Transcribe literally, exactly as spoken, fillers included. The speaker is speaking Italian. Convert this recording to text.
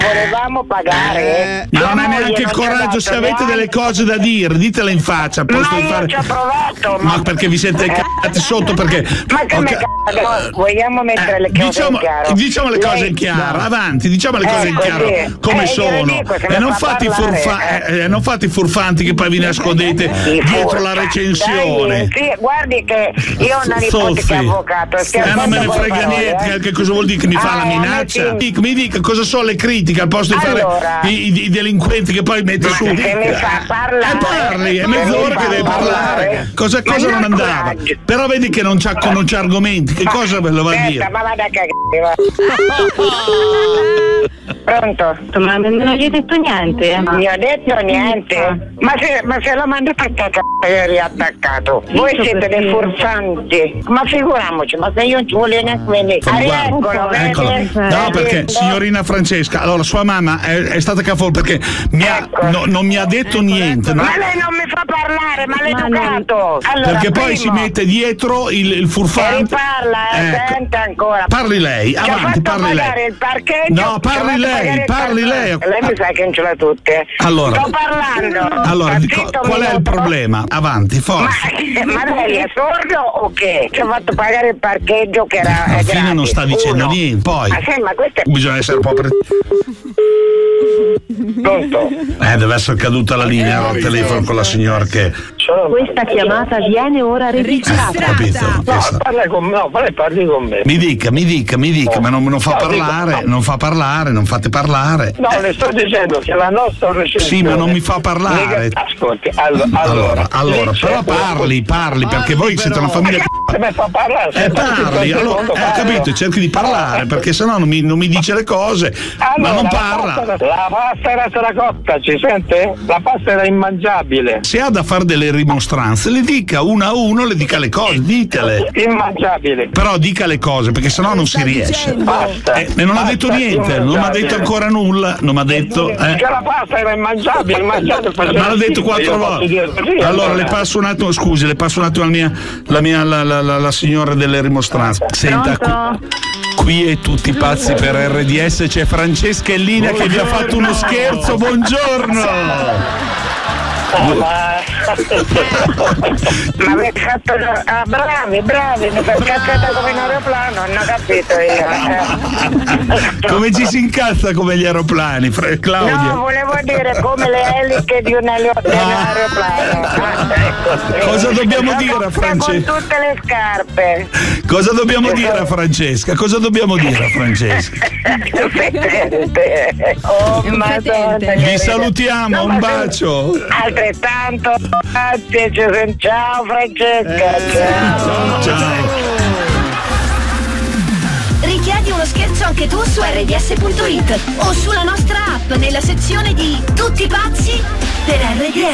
volevamo pagare. Eh, ma non hai neanche il coraggio, se avete delle cose da dire, ditele in faccia. Ma Posto io di fare... ci ho provato. Ma perché vi siete cagati sotto? Perché Ma che okay. me cazzo, vogliamo mettere le cose diciamo, in chiaro? diciamo le cose Lei... in chiaro, avanti, diciamo le cose ecco, in chiaro sì. come eh, sono. Dico, e non fate, furfa- eh. Eh, non fate i furfanti che poi vi nascondete sì, dietro furfa. la recensione. Dai, sì, guardi che io ho una nipote che è avvocato. Eh, non me ne frega parole, niente, eh? Che cosa vuol dire che mi fa ah, la minaccia? Metti... Mi dica cosa sono le critiche al posto di allora, fare i, i, i delinquenti che poi mette su. Se mi fa parlare, eh, parli, è mezz'ora che deve parlare. parlare. Cosa, cosa non andava? Coraggio. Però vedi che non c'ha, non c'ha argomenti. Che cosa ve lo va a dire? Ma vada a cagare. Pronto? Ma non gli hai detto niente? Non gli ho detto niente. Ma se, ma se lo mandate a cagare riattaccato. Voi siete dei furfanti. Ma figuriamoci, ma se io non ci voglio neanche venire. Eccolo, eccolo. No, perché signorina Francesca, allora sua mamma è, è stata cafol perché mi ha, ecco. no, non mi ha detto ecco, niente. No? Ma lei non mi fa parlare, maleducato. Allora, perché poi primo, si mette dietro il, il furfante. E parla, eh, ecco. Sente ancora. Parli lei, avanti, parli lei. Il parcheggio, no, parli lei, parli lei. Lei mi sa che non ce l'ha tutte. Allora, sto parlando. Allora, dico, qual è il problema? Avanti, forza. Ma, ma lei è sordo o che? Ci ha fatto pagare il parcheggio che era. Alla fine non sta dicendo Uno. niente, poi. Ma sì, ma questo è... Bisogna essere un po' pre... Pronto? Eh, deve essere caduta la linea al telefono con la signora che. Questa chiamata viene ora registrata. Eh, capito? No, parla con me, no, parli con me. Mi dica, mi dica, mi dica, no. ma non, non fa no, parlare, dico, no. non fa parlare, non fate parlare. No, le sto dicendo che la nostra recensione. Sì, ma non mi fa parlare. Ascolti, allora, allora, allora però parli, parli, perché voi siete una famiglia. Se mi fa parlare, eh, parli, allora, ho capito, cerchi di parlare, perché sennò non mi, non mi dice le cose, allora, ma non parla. La pasta, la pasta era stracotta, ci sente? La pasta era immangiabile. Se ha da fare delle rimostranze, le dica una a uno, le dica le cose, ditele. Immangiabile. Però dica le cose, perché sennò non si riesce. Basta. Eh, e non ha detto niente, non mi ha detto ancora nulla, non mi ha detto. Eh. Che la pasta era immangiabile, immangiabile. Ma l'ha detto quattro volte. Allora le passo un attimo, scusi, le passo un attimo la mia, la mia, la, la, la, la signora delle rimostranze. Senta, qui, qui è tutti pazzi per R D S, c'è Francesca in linea che vi ha fatto uno scherzo, buongiorno! Oh, ma ma avete fatto ah, bravi, bravi, mi fa incazzata come un aeroplano, non ho capito io. Come ci si incazza come gli aeroplani, Fra- Claudia? No, volevo dire come le eliche di un, aereo- di un aeroplano. Ah, cosa dobbiamo dire a Francesca? Con tutte le scarpe. Cosa dobbiamo dire a Francesca? Cosa dobbiamo dire a Francesca? Oh, Madonna, vi salutiamo, no, un bacio. Altrettanto, grazie, ciao Francesca. Eh, ciao. Ciao. Richiedi uno scherzo anche tu su R D S punto it o sulla nostra app nella sezione di Tutti pazzi per R D S.